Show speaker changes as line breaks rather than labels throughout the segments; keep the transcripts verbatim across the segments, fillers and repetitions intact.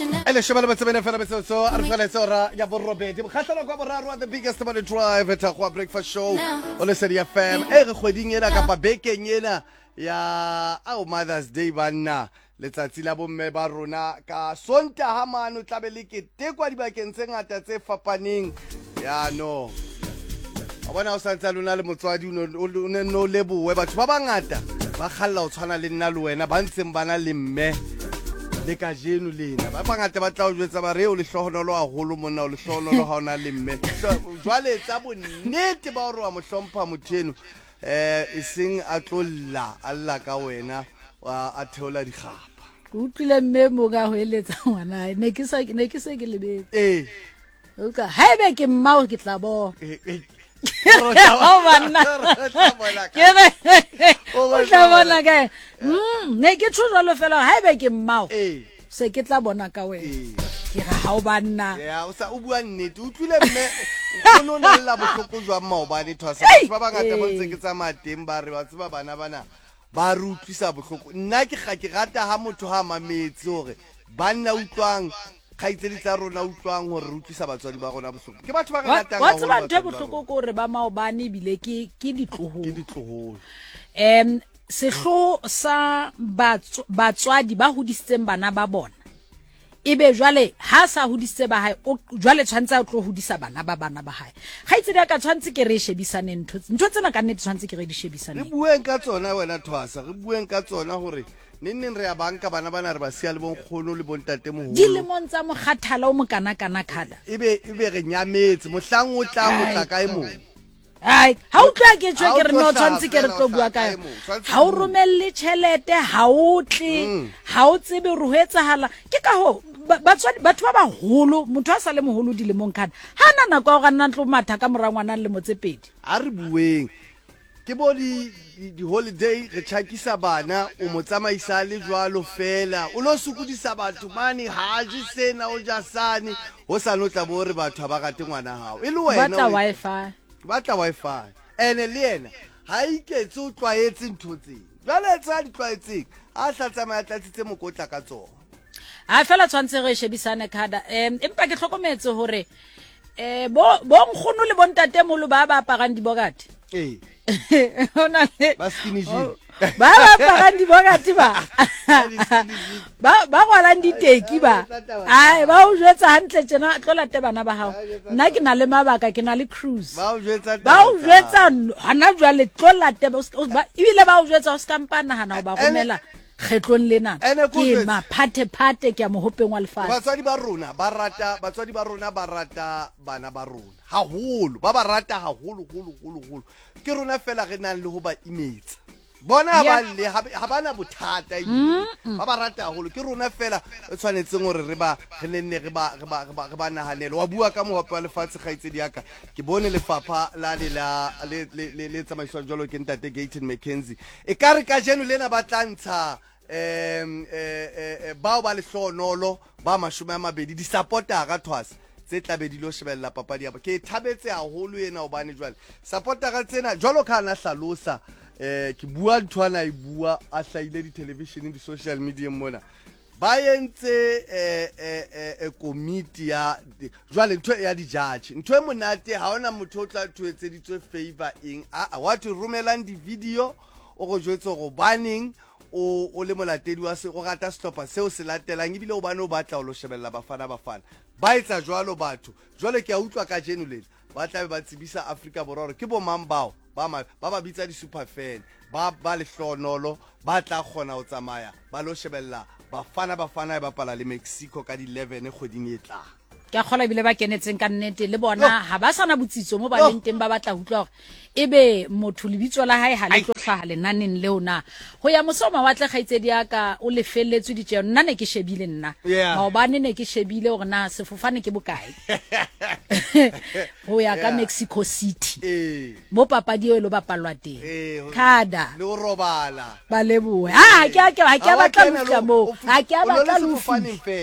ele shebala batsebene fela beso so a re fela tsora ya bo Robert mkhatlana kwa boraro the biggest money drive at kwa breakfast show on the City F M e re kgweding ena ka pa bekeng ena ya au Mother's Day banna letsatsi la bomme ba rona ka Sontaga mano tlabele ke tekwa dibakeng tse ngata tse fapaneng ya no a bona o santsa lona le motswadi o ne no lebowe batho ba bangata ba khalla o tshwana le nna le wena ba ntseng bana le mme le ka jeno lena ba bangata ba tla o jwetsa ba re o le hlohonolo a holo monna o le hlohonolo ha ona le mme jwale tsa bonnete ba o re wa mohlompha motheno eh iseng a tlolla alla ka wena a theola digapa
o tlile mme mo ga ho eletsa ngwana ne ke sa ne ke se ke lebetse
eh
o ka haebe ke mmao ke tla bo
o
banna ke re o tla bona ka mm ne ke tsholo lo fela haebe ke mmao
eh
se ke tla bona ka wena ke ra ha o banna
ya o sa o bua nnete o tlile mme o no le la bohloko jwa maobane thwasa ba bangata ba ntse ke tsa mateng ba re ba tseba bana bana ba re utlwisa bohloko nna ke ga ke rata ha motho ha mametse hore banna utlwang khaitsedi tsa rona utlwang hore re utlwisa batswadi ba rona bohloko ke batho ba ratang
wa tseba ntwe bohloko ko re ba maobane bile ke ke ditloholo
ke ditloholo
em sehlo sa batswadi ba hodisitseng bana ba bona ebe jwale ha sa hodise ba hae o jwale tshwantse a tlo hodisa bana ba bana ba hae ga itse ka tshwantse ke re shebisane ntho ntho tsena ka nnete tshwantse ke re di shebisane
re bueng ka tsona wena Thwasa re bueng ka tsona hore nenneng re ya banka bana bana re ba sia le bonkgono le bontate moholo
di le montsa moghathala o mokana kana khada
ebe ebe re nyametse mohlang o tla mo tla kae mo
ai ha o tla ke tswe ke re no tshwantse ke re tlo bua ka ha o romelle tšhelete ha o tle ha o tsebe re ho etsahala ke ka ho batswadi batho ba baholo motho a sa le moholo di le monkana ha nana kwa ga nna ntlo matha ka morangwana le motsepedi
a re bueng ke bo di di holiday re tshakisa bana o mo tsamaisa le jwalo fela o lo sukudisa batho mane ha je sena o ja sane ho sa no tla bo re batho ba gate ngwana hao e le wena
batla wifi
batla wifi ene le yena ha iketse o tlwaetse ntho tse jwale tsa di tlwaetseng a tla tsamaya tlatsitse mokotla ka tsona
a fela tshwantse re shebisane khada em empa ke hlokometse hore eh bo bo nkgono le bontate molo ba ba aparang dibogati
eh
ona le
ba skinny
ba ba aparang dibogati ba ba ba golang diteki ba ai ba o jwetsa hantle tsena tlola te bana ba hao nna ke na le mabaka ke na le cruise
ba o jwetsa
ba o jwetsa hana jwale tlola te ba ibile ba o jwetsa o skampana hana ba romela kgetlong lena ke maphate phate ke a mohopeng wa lefatshe
batswadi ba rona ba rata batswadi ba rona ba rata bana ba rona haholo ba ba rata haholo holo holo holo ke rona fela re nang le ho ba imetsa bona ba le ha bana bothata ba ba rata haholo ke rona fela e tshwanetseng hore re ba re nenne re ba re ba re ba nahanela wa bua ka mohope wa lefatshe khaitsedi yaka ke bone lefapha la le la le le tsamaiswa jolo ke ntate Gayton McKenzie e ka re ka jeno lena ba tlantsha em eh ba ba le hlonolo ba mashome a mabedi di supporter ga Thwasa tse tlabe di lo shebella papadi ya ke thabetse haholo yena o bane jwale supporter ga tsena jwalo ka na hlalosa eh ke bua ntwana e bua a hlaile di television di social media mona ba yentse eh eh committee ya jwale ntwe ya di judge ntwe monate ha ona motho o tla thuetse ditswe favor ing a wa to romelang di video o go jwetsa go banning o o le molatedi wa se go rata stopper seo se latelang ebile o bane o batla o lo shebella bafana bafana ba etsa jwalo batho jwale ke a utlwa ka jeno lena ba tla ba tsibisa Africa bororo ke bo mambao ba ba ba bitsa di super fan ba ba le hlonolo ba tla khona o tsamaya ba lo shebella bafana bafana ba pala le Mexico ka di eleven kgweding e tla
ke a khola bile ba kenetseng ka nnete le bona ha ba sana botsitso mo ba leng teng ba batla utlwa gore ebe motho lebitso la hae ha le tlo hlaha lenaneng leo na ho ya mosoma wa tle khaitsedi yaka o le felletswe di tseno nna ne ke shebile nna maobane ne ke shebile gore na sefofane ke bokae ho ya ka Mexico City mo papadi eo lo bapalwa teng khada
le o robala
ba leboe ha ke a ke ha ke batla motla mo ha ke batla lufi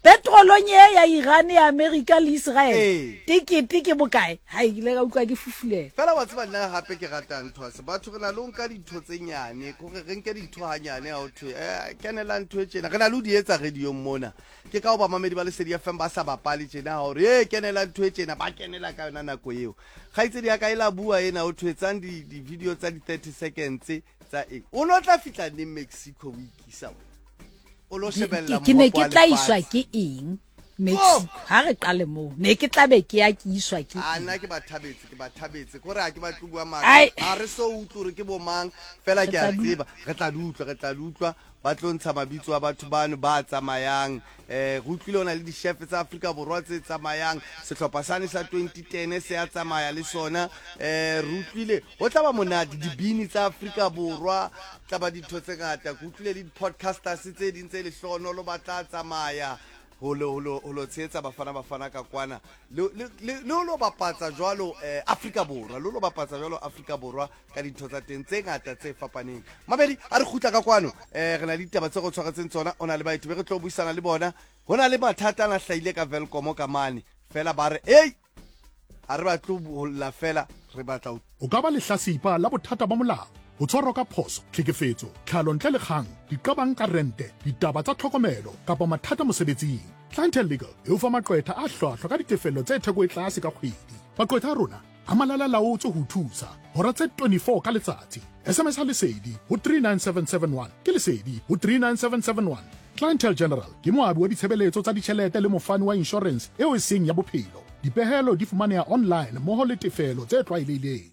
petrolong e ya Iran ya America le Israel
Eh.
tikete ke bokae ha ile ka utlwa ke fufulela
fela wa tseba nna gape ke ratang ntho batho re na le nka dintho tse nyane gore re nke dintho hanyane ha o thwe eh kenela ntho e tjena re na le di etsa radio mona ke ka ba mamedi ba le Lesedi F M ba sa bapale tjena hore eh kenela ntho e tjena ba kenela ka yona nako eo gaitse di aka ila bua ena o thwetsang di di video tsa di thirty seconds tsa eng o no tla fitla ne Mexico o ikisa o lo shebella
ke ne ke tla iswa ke eng Mexico ha re qale mo ne ke tla be ke ya ke iswa ke
ana ke ba thabetse ke ba thabetse gore ha ke ba tluwa maka ha re so utlwe ke bo mang fela ke a tseba re tla lutlwa re tla lutlwa ba tlontsha mabitso a batho bano ba tsamayang eh go utlwile ona le di chef tsa Africa borwa tse tsamayang sehlopha sane sa twenty ten se ya tsamaya le sona eh re utlwile ho tla ba monate dibini tsa Africa borwa tla ba ditho tse ngata go utlwile le podcasters tse dintse le hlono lo batla tsamaya holo holo holo tsetsa bafana bafana ka kwana le le lo bapatsa jwalo eh Africa borwa lo lo bapatsa jwalo Africa borwa ka ditho tsa teng tse ngata tse fapaneng mabedi a re khutla ka kwano eh re na le ditaba tse go tshwaratseng tsona ona le baithuti be re tlo buisana le bona hona le mathata na hlaile ka Velcom ka mane fela ba re ei a re ba tlo bolla fela re batla
o ka ba le hlasipa la bothata ba molao o tshwarwa ka phoso tlhekefetso tlhalontle le kgang diqabang ka rente ditaba tsa tlhokomelo kapa mathata mosebetsing Clientele Legal e o fa maqwetha a hlwahlwa ka ditefello tse theko e tlase ka kgwedi maqwetha a rona a malala laotswe ho thusa hora tse twenty-four ka letsatsi S M S ha Lesedi ho three nine seven seven one ke Lesedi ho three nine seven seven one Clientele General ke moabi wa ditshebeletso tsa ditjhelete le mofani wa insurance eo e seng ya bophelo dipehelo di fumaneha online mmoho le tefelo tse tlwaelehileng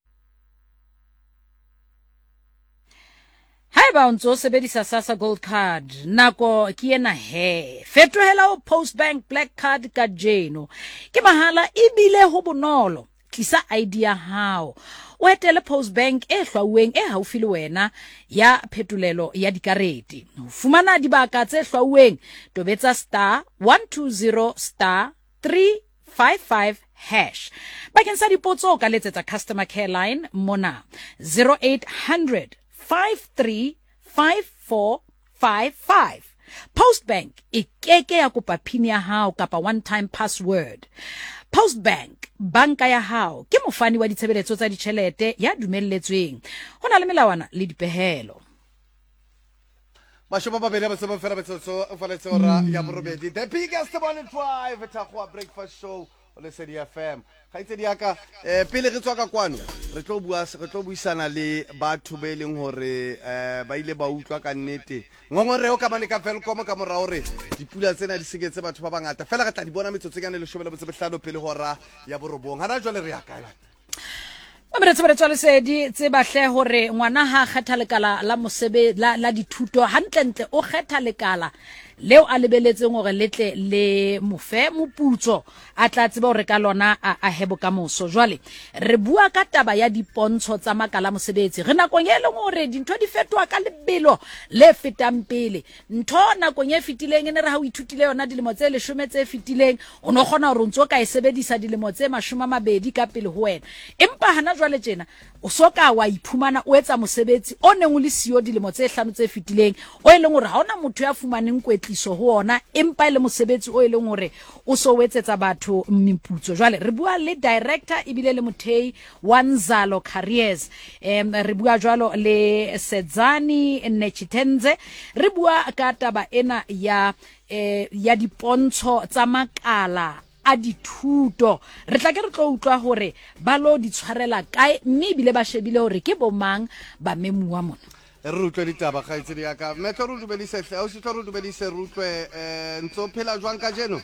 Hai ba ntso sebedisa Sasa Gold Card nako ke ena he fetohela o Post Bank Black Card ka jeno ke mahala ebile ho bonolo tlisa I D ya hao o etele Post Bank e hlwauweng e haufi le wena ya phetolelo ya dikarete ho fumana dibaka tse hlwauweng tobetsa star one two zero star three five five hash bakeng sa dipotso ka letsetsa customer care line mona zero eight hundred five three five four five five Post Bank e keke ya kopa pin ya hao kapa one time password Post Bank banka ya hao ke mofani wa ditshebeletso tsa ditjhelete ya dumelletsweng hona le melawana le dipehelo
Mashoba ba bele ba se ba fela betso o fa le tsora ya borobedi the biggest morning drive ta go breakfast show o Lesedi F M ga itse di aka eh pele re tswa ka kwano re tlo bua re tlo buisana le batho be leng hore eh ba ile ba utlwa ka nnete ngongore o ka mane ka Velcom ka mora hore dipula tsena di segetse batho ba bangata fela re tla di bona metsotso tsena le shobela botse behlano pele hora ya borobong hana jwale re ya kae
Mamere tsebe tswa Lesedi tse bahle hore ngwana ha kgetha lekala la mosebe la, la dithuto hantlentle o kgetha lekala leo a lebeletseng hore letle le mofe moputso a tla tseba hore ka lona a, a hebo ka moso jwale re bua ka taba ya dipontsho tsa makala mosebetsi re nakong e leng hore dintho di fetwa ka lebelo le fetang pele ntho nakong e fetileng ene re ha o ithutile yona dilemo tse leshome tse fetileng o no kgona hore o ntso ka e sebedisa dilemo tse mashome a mabedi ka pele ho wena empa hana jwale tjena o soka wa iphumana o etsa mosebetsi o neng o le sio dilemo tse hlano tse fetileng o e leng hore ha ona motho ya fumaneng kwetliso ho ona empa ile mosebetsi o e leng hore o so wetsetsa batho meputso jwale re bua le director ibile le mothei wa Nzalo Careers em re bua jwalo le Sedzani Nechitenze re bua ka taba ena ya eh, ya dipontsho tsa makala a dithuto re tla ke re tlo utlwa hore ba lo di tshwarela kae mme bile ba shebile hore ke bomang ba memuwa mona
re utlwe ditaba ga itse di aka metlo re dubelise o se tlo re dubelise re utlwe eh ntso phela jwang ka jeno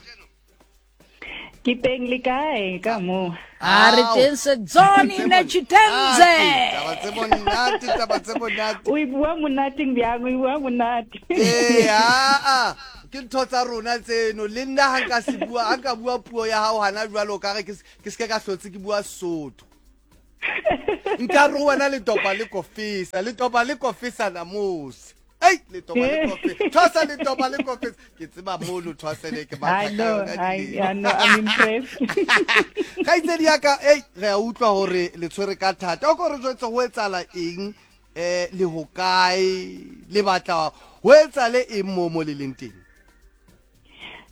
ke teng le kae ka mo
a re teng Sedzani Nechitenze
taba tse monate taba tse monate
o bua monate bjang o bua monate
eh a a ke ntho tsa rona tseno le nna ha nka se bua ha nka bua puo ya hao hana jwalo ka re ke ke se ka hlotse ke bua Sotho nka re wena le topa le kofisa le topa le kofisa na mosi ei le topa le kofisa thosa le topa le kofisa ke tseba molo thosele ke ba
I know I, I know I'm impressed
ga itse di aka ei re a utlwa hore le tshwere ka thata o go re jwetse ho etsala eng eh le ho kae le batla ho etsa le eng mo mo le leng teng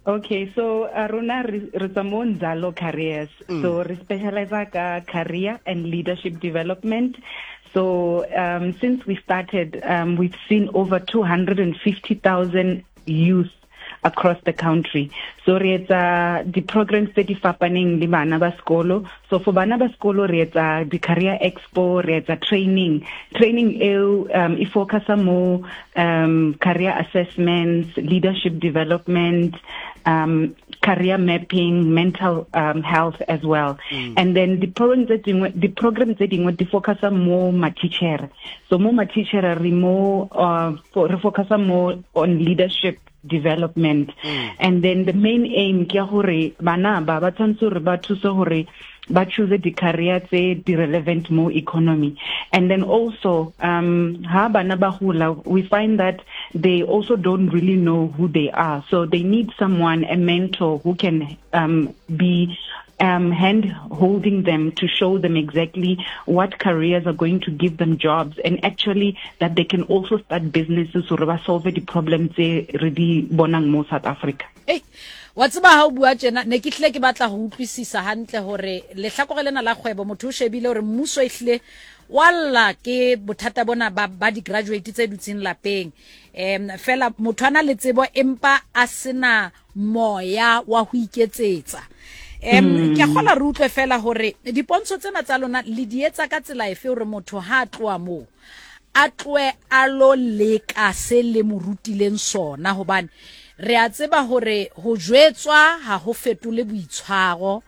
Okay, so uh, rona re re tswa mo Nzalo Careers.
Mm.
So re specialize ka career and leadership development. So um, since we started, um, we've seen over two hundred fifty thousand youth across the country. So re etsa the programs tse di fapaneng le bana ba sekolo. So for bana ba sekolo re etsa the career expo, re etsa training. Training eo um e focusa mo um career assessments, leadership development, um career mapping, mental um, health as well. Mm. And then the programs that the programs that they focus on more ma teacher. So more ma teacher are more uh for focus on more on leadership development. Mm. And then the main aim ke hore bana ba ba tshwantse re ba thusa hore ba choose the career tse di relevant mo economy. And then also um ha bana ba hula, we find that they also don't really know who they are, so they need someone, a mentor who can um be um hand holding them to show them exactly what careers are going to give them jobs, and actually that they can also start businesses so ba solve the problems tse re di bonang mo South Africa.
Hey, wa tseba ha o bua tjena ne ke tle ke batla ho utlwisisa hantle hore le hlakore lena la kgwebo motho o shebile hore mmuso ehlile walla ke bothata bona ba, ba di graduate tse dutseng lapeng em fela motho ana le tsebo empa a sena moya wa ho iketsetsa. Em ke khola re utlwe fela hore dipontsho tsena tsa lona le dietsa ka tsela efe hore motho ha tloa mo a tloe a lo leka se le morutileng sona, hobane re a tseba hore ho jwetswa ha ho fetole boitshwaro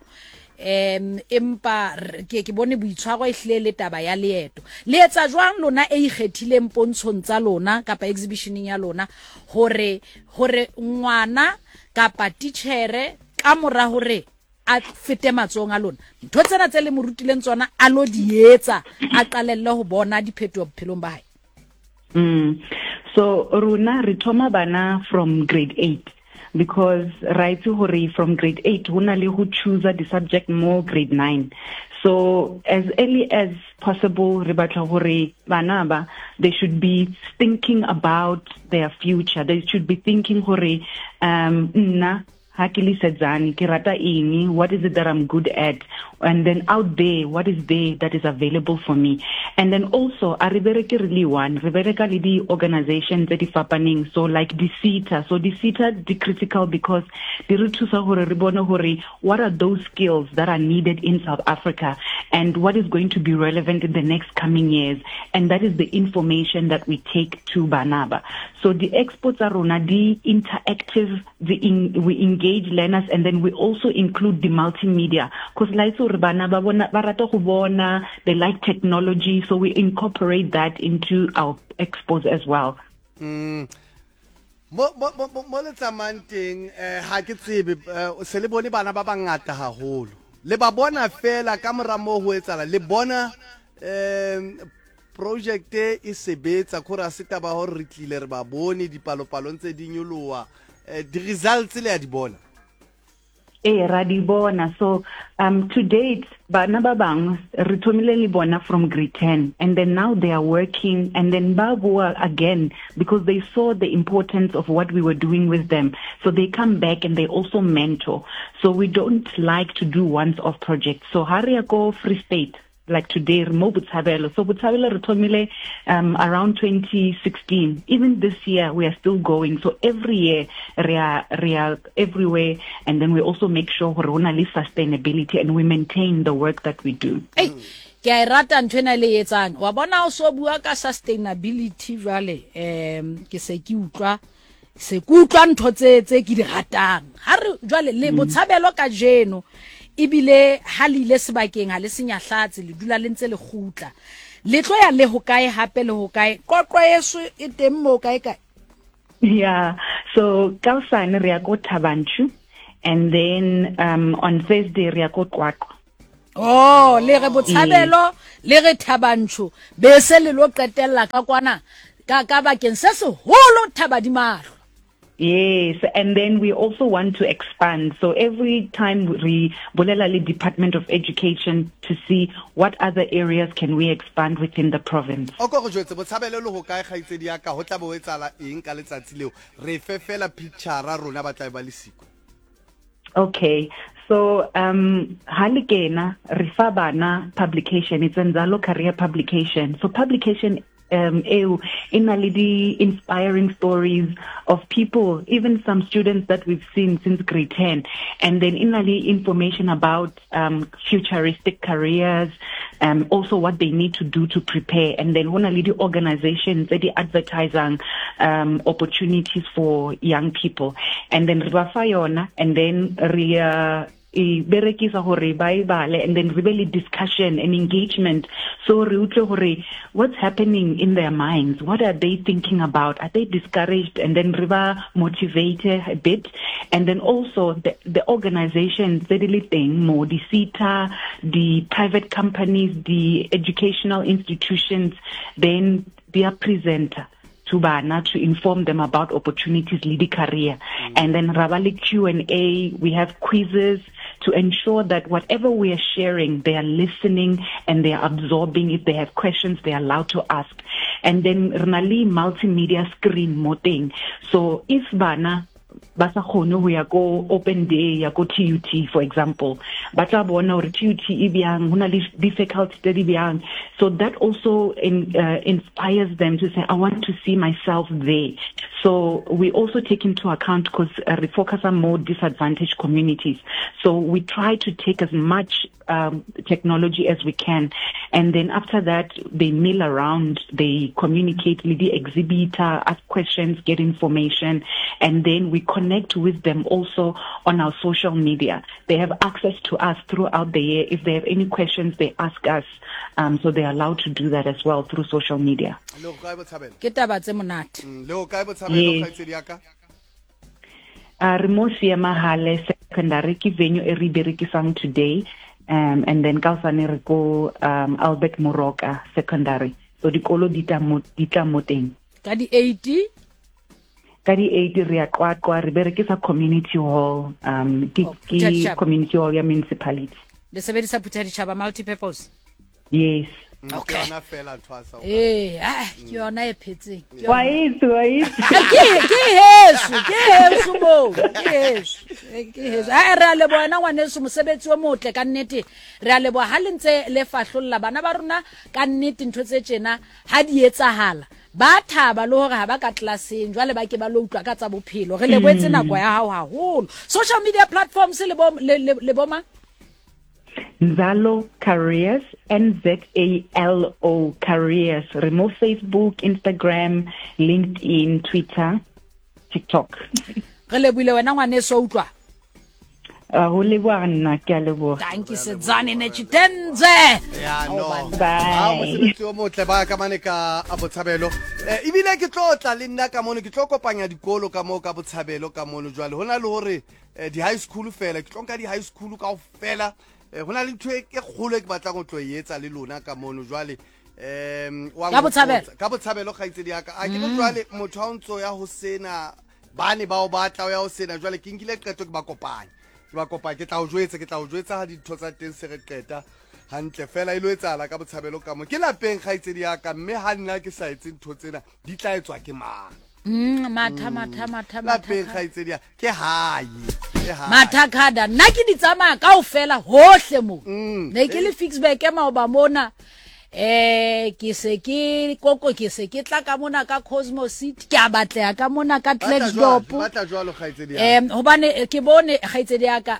em empa ke ke bone boitshwaro e hlile le taba ya leeto. Le etsa jwang lona e ikgethileng pontshong tsa lona kapa exhibitioning ya lona hore hore ngwana kapa teachere ka mora hore a fete matsong a lona ntho tsena tse le morutileng tsona a lo di etsa a qalelle ho bona diphetho bophelong ba hae?
Mm. So runa re thoma bana from grade eight, because right hore from grade eight hona le ho choose the subject more grade nine. So as early as possible re batla hore bana ba they should be thinking about their future. They should be thinking hore um nna hakili sedzani ke rata eng, what is it that I'm good at, and then out there what is there that is available for me. And then also a re bereke really one re bereka le di organizations tse di fapaneng, so like the SETA. So the SETA di critical because di re thusa hore re bone hore what are those skills that are needed in South Africa and what is going to be relevant in the next coming years, and that is the information that we take to Banaba. So the exports are rona di interactive, the in, we engage learners, and then we also include the multimedia, because like so Banaba barato go bona, they like technology, so we incorporate that into our expos as well.
Mm. Mo mo mo mo le tsamanteng eh ha ke tsebe se le bone bana ba bangata haholo le ba bona fela ka mora mo ho etsala le bona em project e sebetsa khora se taba ho re tlile re ba bone dipalopalo ntse di nyoloa di results le a di bona.
Eh radibona. So um to date bana ba bang re thomile le bona from grade ten, and then now they are working, and then ba bua again because they saw the importance of what we were doing with them, so they come back and they also mentor. So we don't like to do once off projects. So haria go Free State like today mo Botshabelo. So Botshabelo re thomile um around twenty sixteen. Even this year we are still going. So every year we are, we are everywhere, and then we also make sure we run sustainability and we maintain the work that we do.
Hey, ke a rata ntwena le etsang wa bona o so bua ka sustainability vale em ke se ke utlwa se ke utlwa ntho tse tse ke di ratang ha re jwale le Botshabelo ka jeno ibile ha le ile sebakeng ha le senyahlatse le dula le ntse le khutla le tlo ya le hokae hape le hokae qoqo yeso e teng mo kae kae?
Yeah, so kausane re ya go Thabanchu, and then um on Thursday re ya go Qwaqwa.
Oh, le re Botshabelo le re Thabanchu be se le lo qetella ka kwana ka ka bakeng se se holo Thabadimaro.
Yes, and then we also want to expand. So every time we bolela le Department of Education to see what other areas can we expand within the province.
O go go jwetse Botshabelo le ho kae khaitse di ya ka ho tla bo etsala eng ka letsatsi leo re fe fela picture rona ba tla ba le siko.
Okay. So, um, Haligena, Rifabana publication, it's a Nzalo career publication. So publication, um, in the inspiring stories of people, even some students that we've seen since grade ten. And then in the information about, um, futuristic careers, um, also what they need to do to prepare. And then one of the organizations that they advertising, um, opportunities for young people. And then Ribafayona, and then Ria, e berekisa hore ba e bale, and then really discussion and engagement, so re utlwe hore what's happening in their minds, what are they thinking about, are they discouraged, and then re ba motivated a bit. And then also the, the organizations tse di le teng mo di SETA, the private companies, the educational institutions, then they are presenter to bana to inform them about opportunities leading career. Mm. And then Rabali Q and A, we have quizzes to ensure that whatever we are sharing, they are listening and they are absorbing. If they have questions, they are allowed to ask. And then Renali multimedia screen moting. So if bana basa khono ho ya go open day ya go T U T, for example, bata bona hore T U T e byang hona le difficult study byang, so that also in, uh, inspires them to say, I want to see myself there. So we also take into account, because uh, we focus on more disadvantaged communities, so we try to take as much um, technology as we can, and then after that they mill around, they communicate with the exhibitor, ask questions, get information, and then we connect with them also on our social media. They have access to us throughout the year. If they have any questions, they ask us, um, so they are allowed to do that as well through social media. Uh, Remosia Mahale Secondary ki venue e re berekisang today, um, and then Kausane re go um, Albert Moroka Secondary. So dikolo di tla mo di tla mo teng.
Ka di eighty
ka di eighty re a kwa kwa re berekisa community hall, um ki, ki community hall ya municipality.
Le sebedisa Phuthaditjhaba multipurpose.
Yes.
Okay. Eh, ah, ke yona e phetseng.
Wa itse wa itse.
Ke ke hesu, ke hesu mo, ke hesu. Ke hesu. A re a le bona ngwaneso mosebetsi o motle ka nnete. Re a le bo ha le ntse le fahlolla bana ba rona ka nnete ntho tse tsena ha di etsahala. Ba thaba le hore ha ba ka classeng jwale ba ke ba lo utlwa ka tsa bophelo. Re le boetse nako ya hao haholo. Social media platforms le bo le boma
Nzalo Careers, N Z A L O Careers. Remove Facebook, Instagram, LinkedIn, Twitter, TikTok.
Re le buile wena ngwane so utlwa.
Ah ho le bana ke a le bo.
Thank you Sedzane ne Chitenze.
Yeah, no.
Bye.
Ah mosebetsi o motle ba ka mane ka a Botshabelo. Eh ibile ke tlotla le nna ka mono ke tlo kopanya dikolo ka mo ka Botshabelo ka mono jwale hona le hore di high school fela ke tlonka di high school ka ofela. Hona le ntwe ke kgolo ke batla go tlo yetsa le lona ka mono jwale em wa
ka Botshabelo
ka Botshabelo ga itse di aka a ke jwale motho a ntso ya ho sena bane ba o batla ya ho sena jwale ke nkile qeto ke ba kopanya ke ba kopanya ke tla o jwetsa ke tla o jwetsa ha di ntho tsa teng se re qeta hantle fela ilo etsala ka Botshabelo ka mo ke lapeng ga itse di aka mme ha nna ke sa etse ntho tsena di tla etswa ke mang.
Mm, matha matha matha
matha lapeng ga itse di ke hae
matha khada nna ke di tsamaya kaofela hohle mo ne ke le fix back ema oba mona eh ke se ke koko ke se ke tla ka mona ka Cosmos City ke a batleya ka mona ka Klerksdorp
batla jwalo ga itse di
em hobane ke bone ga itse di aka